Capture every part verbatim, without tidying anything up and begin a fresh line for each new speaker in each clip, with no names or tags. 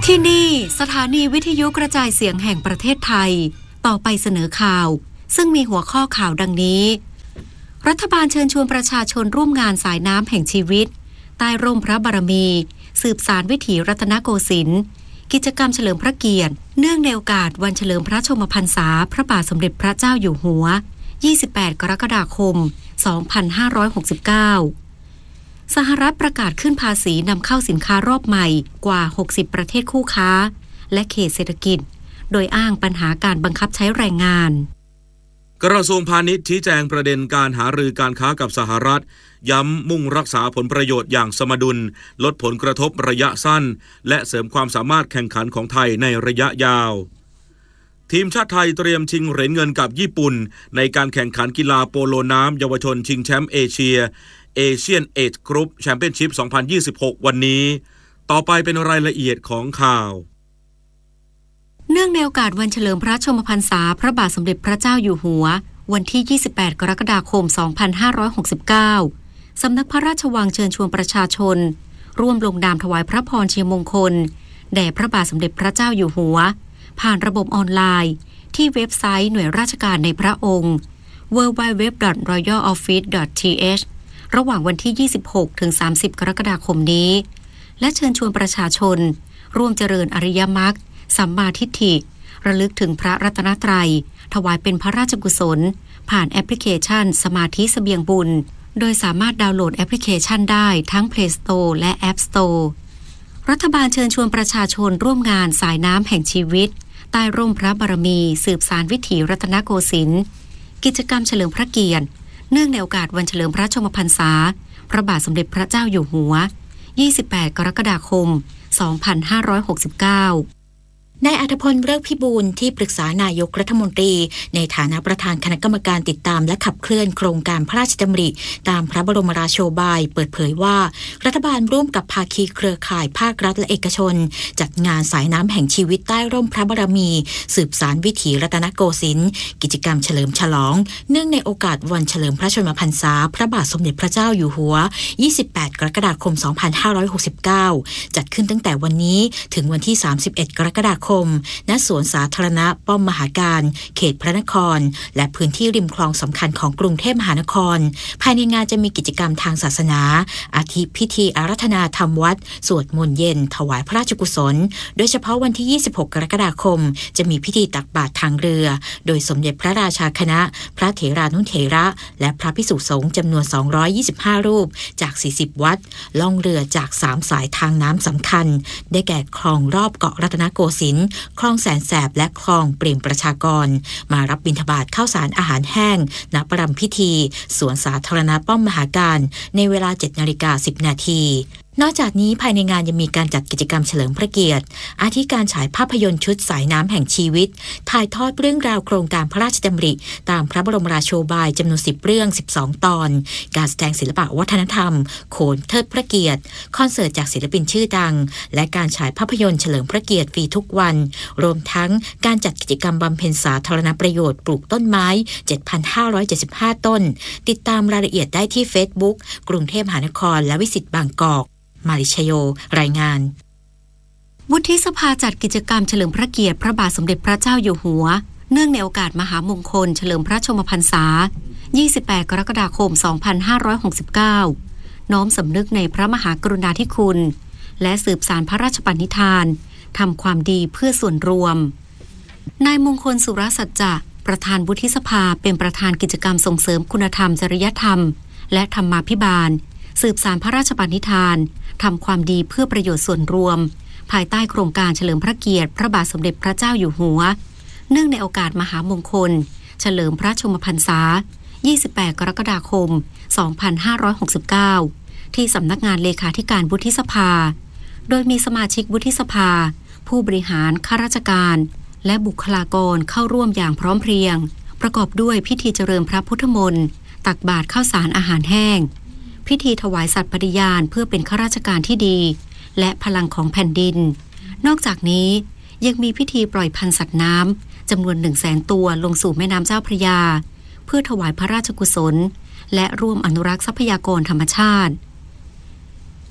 ที่นี่สถานีวิทยุกระจายเสียงแห่งประเทศไทยต่อไปเสนอข่าวซึ่งมีหัวข้อข่าวดังนี้รัฐบาลเชิญชวนประชาชนร่วมงานสายน้ำแห่งชีวิตใต้ร่มพระบารมีสืบสานวิถีรัตนโกสินทร์กิจกรรมเฉลิมพระเกียรติเนื่องในโอกาสวันเฉลิมพระชนมพรรษาพระบาทสมเด็จพระเจ้าอยู่หัวยี่สิบแปดกรกฎาคมสองพันห้าร้อยหกสิบเก้าสหรัฐประกาศขึ้นภาษีนำเข้าสินค้ารอบใหม่กว่าหกสิบประเทศคู่ค้าและเขตเศรษฐกิจโดยอ้างปัญหาการบังคับใช้แรงงาน
กระทรวงพาณิชย์ชี้แจงประเด็นการหารือการค้ากับสหรัฐย้ำมุ่งรักษาผลประโยชน์อย่างสมดุลลดผลกระทบระยะสั้นและเสริมความสามารถแข่งขันของไทยในระยะยาวทีมชาติไทยเตรียมชิงเหรียญเงินกับญี่ปุ่นในการแข่งขันกีฬาโปโลน้ำเยาวชนชิงแชมป์เอเชียเอเชียนเอจกรุ๊ปแชมเปี้ยนชิพสองพันยี่สิบหกวันนี้ต่อไปเป็นรายละเอียดของข่าว
เนื่องในโอกาสวันเฉลิมพระชนมพรรษาพระบาทสมเด็จพระเจ้าอยู่หัววันที่ยี่สิบแปดกรกฎาคมสองพันห้าร้อยหกสิบเก้าสำนักพระราชวังเชิญชวนประชาชนร่วมลงนามถวายพระพรชัยมงคลแด่พระบาทสมเด็จพระเจ้าอยู่หัวผ่านระบบออนไลน์ที่เว็บไซต์หน่วยราชการในพระองค์ ดับเบิลยู ดับเบิลยู ดับเบิลยู ดอท รอยัล ออฟฟิศ ดอท ที เอช ระหว่างวันที่ยี่สิบหกถึงสามสิบกรกฎาคมนี้และเชิญชวนประชาชนร่วมเจริญอริยมรรคสัมมาทิฏฐิระลึกถึงพระรัตนตรัยถวายเป็นพระราชกุศลผ่านแอปพลิเคชันสมาธิเสบียงบุญโดยสามารถดาวน์โหลดแอปพลิเคชันได้ทั้ง Play Store และ App Store รัฐบาลเชิญชวนประชาชนร่วมงานสายน้ำแห่งชีวิตใต้ร่มพระบารมีสืบสานวิถีรัตนโกสินทร์กิจกรรมเฉลิมพระเกียรติเนื่องในโอกาสวันเฉลิมพระชนมพรรษาพระบาทสมเด็จพระเจ้าอยู่หัวยี่สิบแปดกรกฎาคมสองพันห้าร้อยหกสิบเก้านายอัธพลเลิกพิบูลที่ปรึกษานายกรัฐมนตรีในฐานะประธานคณะกรรมการติดตามและขับเคลื่อนโครงการพระราชดำริตามพระบรมราโชบายเปิดเผยว่ารัฐบาลร่วมกับภาคีเครือข่ายภาครัฐและเอกชนจัดงานสายน้ำแห่งชีวิตใต้ร่มพระบารมีสืบสานวิถีรัตนโกสินทร์กิจกรรมเฉลิมฉลองเนื่องในโอกาสวันเฉลิมพระชนมพรรษาพระบาทสมเด็จพระเจ้าอยู่หัวยี่สิบแปดกรกฎาคมสองพันห้าร้อยหกสิบเก้าจัดขึ้นตั้งแต่วันนี้ถึงวันที่สามสิบเอ็ดกรกฎาคมณสวนสาธารณะป้อมมหาการเขตพระนครและพื้นที่ริมคลองสำคัญของกรุงเทพมหานครภายในงานจะมีกิจกรรมทางศาสนาอาทิพิธีอาราธนาธรรมวัดสวดมนต์เย็นถวายพระราชกุศลโดยเฉพาะวันที่ยี่สิบหกกรกฎาคมจะมีพิธีตักบาตรทางเรือโดยสมเด็จพระราชาคณะพระเถรานุเถระและพระภิกษุสงฆ์จำนวนสองร้อยยี่สิบห้ารูปจากสี่สิบวัดล่องเรือจากสามสายทางน้ำสำคัญได้แก่คลองรอบเกาะรัตนโกสินทร์คลองแสนแสบและคลองเปรมประชากรมารับบิณฑบาตข้าวสารอาหารแห้งณประรำพิธีสวนสาธารณะป้อมมหาการในเวลา เจ็ดนาฬิกาสิบนาทีนอกจากนี้ภายในงานยังมีการจัดกิจกรรมเฉลิมพระเกียรติอาทิการฉายภาพยนตร์ชุดสายน้ำแห่งชีวิตถ่ายทอดเรื่องราวโครงการพระราชดำริตามพระบรมราโชบายจำนวนสิบเรื่องสิบสองตอนการแสดงศิลปะวัฒนธรรมโขนเทิดพระเกียรติคอนเสิร์ตจากศิลปินชื่อดังและการฉายภาพยนตร์เฉลิมพระเกียรติฟรีทุกวันรวมทั้งการจัดกิจกรรมบำเพ็ญสาธารณประโยชน์ปลูกต้นไม้ เจ็ดพันห้าร้อยเจ็ดสิบห้า ต้นติดตามรายละเอียดได้ที่ Facebook กรุงเทพมหานครและวิสิตบางกอกมาริชโยรายงานวุฒิสภาจัดกิจกรรมเฉลิมพระเกียรติพระบาทสมเด็จพระเจ้าอยู่หัวเนื่องในโอกาสมหามงคลเฉลิมพระชนมพรรษายี่สิบแปดกรกฎาคมสองพันห้าร้อยหกสิบเก้าน้อมสำนึกในพระมหากรุณาธิคุณและสืบสานพระราชปณิธานทำความดีเพื่อส่วนรวมนายมงคลสุรสัจจะประธานวุฒิสภาเป็นประธานกิจกรรมส่งเสริมคุณธรรมจริยธรรมและธรรมาภิบาลสืบสานพระราชปณิธานทำความดีเพื่อประโยชน์ส่วนรวมภายใต้โครงการเฉลิมพระเกียรติพระบาทสมเด็จพระเจ้าอยู่หัวเนื่องในโอกาสมหามงคลเฉลิมพระชนมพรรษายี่สิบแปดกรกฎาคมสองพันห้าร้อยหกสิบเก้าที่สำนักงานเลขาธิการวุฒิสภาโดยมีสมาชิกวุฒิสภาผู้บริหารข้าราชการและบุคลากรเข้าร่วมอย่างพร้อมเพรียงประกอบด้วยพิธีเจริญพระพุทธมนต์ตักบาตรข้าวสารอาหารแห้งพิธีถวายสัตย์ปฏิญาณเพื่อเป็นข้าราชการที่ดีและพลังของแผ่นดินนอกจากนี้ยังมีพิธีปล่อยพันธุ์สัตว์น้ำจำนวนหนึ่งแสนตัวลงสู่แม่น้ำเจ้าพระยาเพื่อถวายพระราชกุศลและร่วมอนุรักษ์ทรัพยากรธรรมชาติ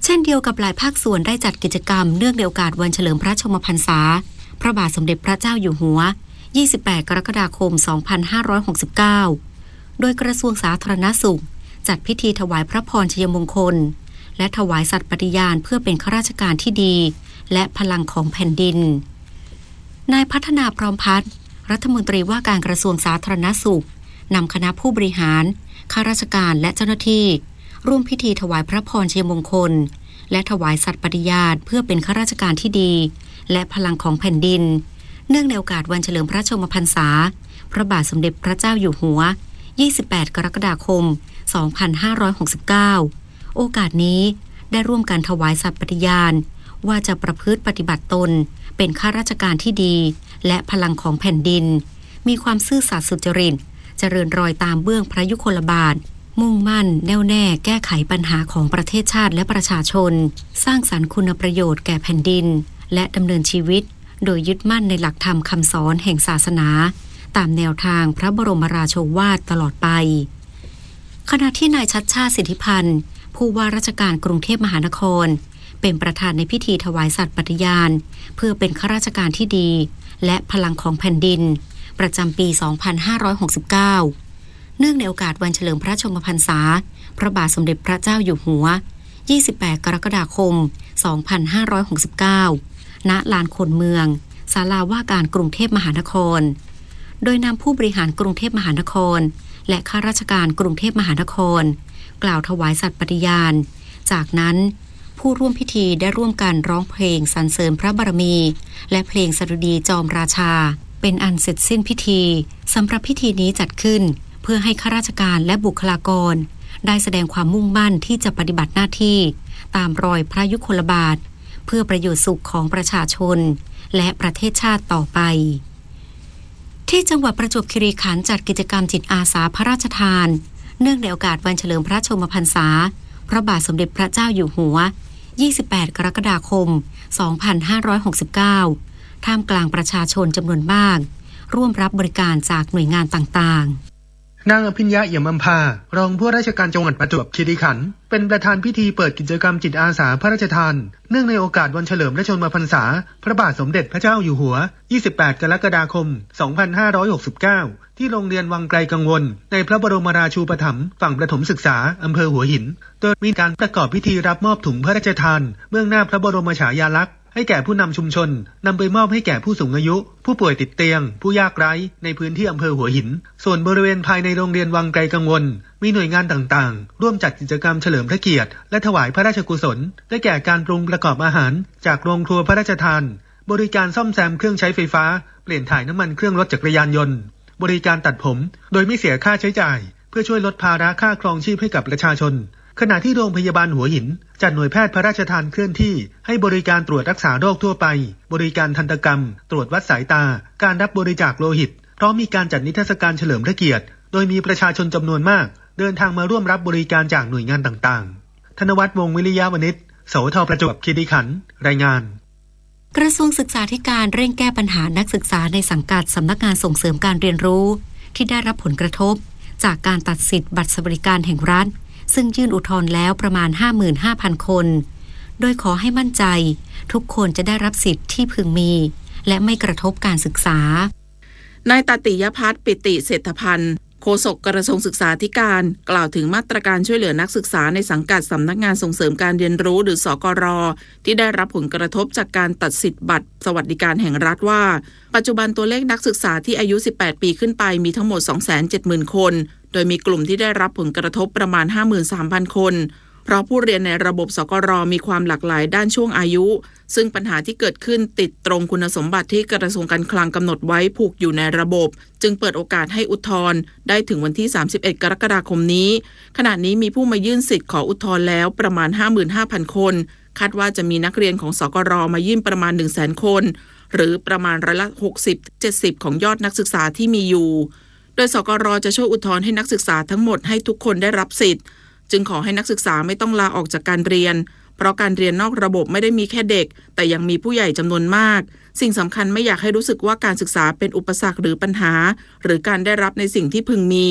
เช่นเดียวกับหลายภาคส่วนได้จัดกิจกรรมเนื่องในโอกาสวันเฉลิมพระชนมพรรษาพระบาทสมเด็จพระเจ้าอยู่หัวยี่สิบแปดกรกฎาคมสองพันห้าร้อยหกสิบเก้าโดยกระทรวงสาธารณสุขจัดพิธีถวายพระพรชัยมงคลและถวายสัตย์ปฏิญาณเพื่อเป็นข้าราชการที่ดีและพลังของแผ่นดินนายพัฒนาพร้อมพัฒน์รัฐมนตรีว่าการกระทรวงสาธารณสุขนำคณะผู้บริหารข้าราชการและเจ้าหน้าที่ร่วมพิธีถวายพระพรชัยมงคลและถวายสัตย์ปฏิญาณเพื่อเป็นข้าราชการที่ดีและพลังของแผ่นดินเนื่องในโอกาสวันเฉลิมพระชนมพรรษาพระบาทสมเด็จพระเจ้าอยู่หัวยี่สิบแปดกรกฎาคมสองพันห้าร้อยหกสิบเก้าโอกาสนี้ได้ร่วมกันถวายสัตย์ปฏิญาณว่าจะประพฤติปฏิบัติตนเป็นข้าราชการที่ดีและพลังของแผ่นดินมีความซื่อสัตย์สุจริตเจริญรอยตามเบื้องพระยุคลบาทมุ่งมั่นแน่วแน่แก้ไขปัญหาของประเทศชาติและประชาชนสร้างสรรค์คุณประโยชน์แก่แผ่นดินและดำเนินชีวิตโดยยึดมั่นในหลักธรรมคำสอนแห่งศาสนาตามแนวทางพระบรมราโชวาทตลอดไปขณะที่นายชัชชาติสิทธิพันธ์ผู้ว่าราชการกรุงเทพมหานครเป็นประธานในพิธีถวายสัตย์ปฏิญาณเพื่อเป็นข้าราชการที่ดีและพลังของแผ่นดินประจำปีสองพันห้าร้อยหกสิบเก้าเนื่องในโอกาสวันเฉลิมพระชนมพรรษาพระบาทสมเด็จพระเจ้าอยู่หัวยี่สิบแปดกรกฎาคมสองพันห้าร้อยหกสิบเก้าณลานคนเมืองศาลาว่าการกรุงเทพมหานครโดยนำผู้บริหารกรุงเทพมหานครและข้าราชการกรุงเทพมหานครกล่าวถวายสัตย์ปฏิญาณจากนั้นผู้ร่วมพิธีได้ร่วมกันร้องเพลงสรรเสริญพระบารมีและเพลงสดุดีจอมราชาเป็นอันเสร็จสิ้นพิธีสำหรับพิธีนี้จัดขึ้นเพื่อให้ข้าราชการและบุคลากรได้แสดงความมุ่งมั่นที่จะปฏิบัติหน้าที่ตามรอยพระยุคลบาทเพื่อประโยชน์สุขของประชาชนและประเทศชาติต่อไปที่จังหวัดประจวบคีรีขันธ์จัดกิจกรรมจิตอาสาพระราชทานเนื่องในโอกาสวันเฉลิมพระชนมพรรษาพระบาทสมเด็จพระเจ้าอยู่หัวยี่สิบแปดกรกฎาคมสองพันห้าร้อยหกสิบเก้าท่ามกลางประชาชนจำนวนมากร่วมรับบริการจากหน่วยงานต่างๆ
นางอภิญญา เอี่ยมอำภารองผู้ราชการจังหวัดประจวบคีรีขันธ์เป็นประธานพิธีเปิดกิจกรรมจิตอาสาพระราชทานเนื่องในโอกาสวันเฉลิมพระชนมพรรษาพระบาทสมเด็จพระเจ้าอยู่หัวยี่สิบแปดกรกฎาคมสองพันห้าร้อยหกสิบเก้าที่โรงเรียนวังไกลกังวลในพระบรมราชูปถัมภ์ฝั่งประถมศึกษาอำเภอหัวหินโดยมีการประกอบพิธีรับมอบถุงพระราชทานเบื้องหน้าพระบรมฉายาลักษณ์ให้แก่ผู้นำชุมชนนำไปมอบให้แก่ผู้สูงอายุผู้ป่วยติดเตียงผู้ยากไร้ในพื้นที่อำเภอหัวหินส่วนบริเวณภายในโรงเรียนวังไกลกังวลมีหน่วยงานต่างๆร่วมจัดกิจกรรมเฉลิมพระเกียรติและถวายพระราชกุศลได้แก่การปรุงประกอบอาหารจากโรงครัวพระราชทานบริการซ่อมแซมเครื่องใช้ไฟฟ้าเปลี่ยนถ่ายน้ำมันเครื่องรถจักรยานยนต์บริการตัดผมโดยไม่เสียค่าใช้จ่ายเพื่อช่วยลดภาระค่าครองชีพให้กับประชาชนขณะที่โรงพยาบาลหัวหินจัดหน่วยแพทย์พระราชทานเคลื่อนที่ให้บริการตรวจรักษาโรคทั่วไปบริการทันตกรรมตรวจวัดสายตาการรับบริจาคโลหิตพร้อมมีการจัดนิทรรศการเฉลิมพระเกียรติโดยมีประชาชนจำนวนมากเดินทางมาร่วมรับบริการจากหน่วยงานต่างๆธนวัฒน์ วงศ์วิริยะวณิช สทประจวบคีรีขันธ์รายงาน
กระทรวงศึกษาธิการเร่งแก้ปัญหานักศึกษาในสังกัดสำนักงานส่งเสริมการเรียนรู้ที่ได้รับผลกระทบจากการตัดสิทธิ์บัตรสวัสดิการแห่งรัฐซึ่งยื่นอุทธรณ์แล้วประมาณ ห้าหมื่นห้าพัน คนโดยขอให้มั่นใจทุกคนจะได้รับสิทธิ์ที่พึงมีและไม่กระทบการศึกษาน
ายตติยภัทร ปิติเศรษฐพันธ์โฆษกกระทรวงศึกษาธิการกล่าวถึงมาตรการช่วยเหลือนักศึกษาในสังกัดสำนักงานส่งเสริมการเรียนรู้หรือสกร.ที่ได้รับผลกระทบจากการตัดสิทธิ์บัตรสวัสดิการแห่งรัฐว่าปัจจุบันตัวเลขนักศึกษาที่อายุสิบแปดปีขึ้นไปมีทั้งหมด สองแสนเจ็ดหมื่น คนโดยมีกลุ่มที่ได้รับผลกระทบประมาณ ห้าหมื่นสามพัน คนเพราะผู้เรียนในระบบสกร.มีความหลากหลายด้านช่วงอายุซึ่งปัญหาที่เกิดขึ้นติดตรงคุณสมบัติที่กระทรวงการคลังกำหนดไว้ผูกอยู่ในระบบจึงเปิดโอกาสให้อุทธรณ์ได้ถึงวันที่สามสิบเอ็ดกรกฎาคมนี้ขณะนี้มีผู้มายื่นสิทธิ์ขออุทธรณ์แล้วประมาณ ห้าหมื่นห้าพัน คนคาดว่าจะมีนักเรียนของสกร.มายื่นประมาณ หนึ่งแสน คนหรือประมาณร้อยละ หกสิบถึงเจ็ดสิบ ของยอดนักศึกษาที่มีอยู่โดยสกร.จะช่วยอุทธรณ์ให้นักศึกษาทั้งหมดให้ทุกคนได้รับสิทธิ์จึงขอให้นักศึกษาไม่ต้องลาออกจากการเรียนเพราะการเรียนนอกระบบไม่ได้มีแค่เด็กแต่ยังมีผู้ใหญ่จำนวนมากสิ่งสำคัญไม่อยากให้รู้สึกว่าการศึกษาเป็นอุปสรรคหรือปัญหาหรือการได้รับในสิ่งที่พึงมี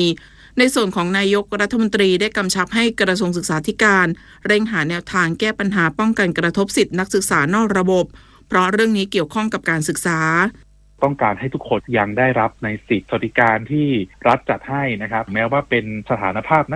ในส่วนของนายกรัฐมนตรีได้กำชับให้กระทรวงศึกษาธิการเร่งหาแนวทางแก้ปัญหาป้องกันกระทบสิทธินักศึกษานอกระบบเพราะเรื่องนี้เกี่ยวข้องกับการศึกษา
ต้องการให้ทุกคนยังได้รับในสิทธิสวัสดิการที่รัฐจัดให้นะครับแม้ว่าเป็นสถานภาพ